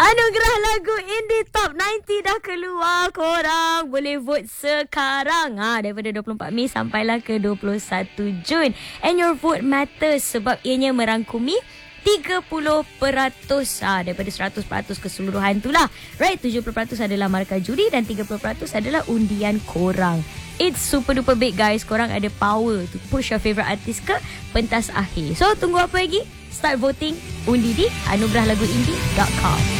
Anugerah lagu Indie Top 90 dah keluar. Korang boleh vote sekarang daripada 24 Mei sampailah ke 21 Jun. And your vote matters sebab ianya merangkumi 30% daripada 100% keseluruhan tu lah. Right, 70% adalah markah juri dan 30% adalah undian korang. It's super duper big guys. Korang ada power to push your favourite artist ke pentas akhir. So tunggu apa lagi? Start voting, undi di anugerahLaguIndie.com.